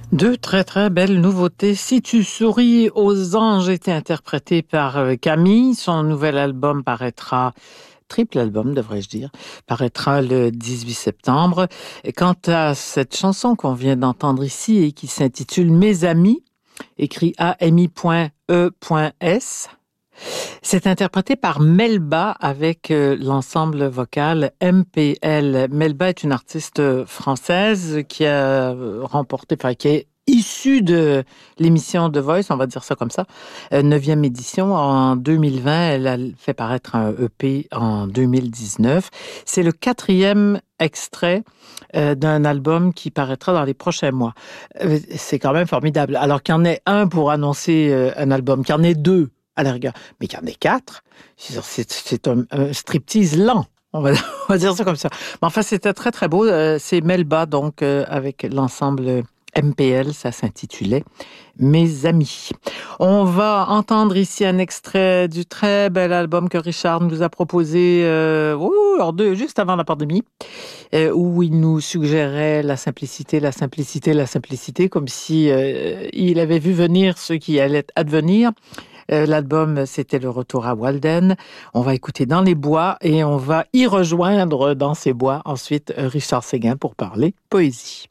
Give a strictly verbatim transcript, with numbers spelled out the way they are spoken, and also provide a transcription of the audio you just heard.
Deux très très belles nouveautés. Si tu souris aux anges était interprété par euh, Camille. Son nouvel album paraîtra, triple album devrais-je dire, paraîtra le dix-huit septembre. Et quant à cette chanson qu'on vient d'entendre ici et qui s'intitule Mes amis, écrit A M I E S, c'est interprété par Melba avec euh, l'ensemble vocal M P L. Melba est une artiste française qui a euh, remporté, enfin qui est issue de l'émission The Voice, on va dire ça comme ça, euh, neuvième édition en deux mille vingt. Elle a fait paraître un E P en deux mille dix-neuf. C'est le quatrième extrait euh, d'un album qui paraîtra dans les prochains mois. Euh, c'est quand même formidable. Alors qu'il y en ait un pour annoncer euh, un album, qu'il y en ait deux à la rigueur, mais qu'il y en ait quatre, c'est, c'est un, un striptease lent. On va, on va dire ça comme ça. Mais enfin, c'était très, très beau. Euh, c'est Melba, donc, euh, avec l'ensemble M P L, ça s'intitulait Mes amis. On va entendre ici un extrait du très bel album que Richard nous a proposé euh, oh, lors de, juste avant la pandémie, euh, où il nous suggérait la simplicité, la simplicité, la simplicité, comme si euh, il avait vu venir ce qui allait advenir. Euh, l'album, c'était le retour à Walden. On va écouter Dans les bois et on va y rejoindre dans ces bois ensuite Richard Séguin pour parler poésie.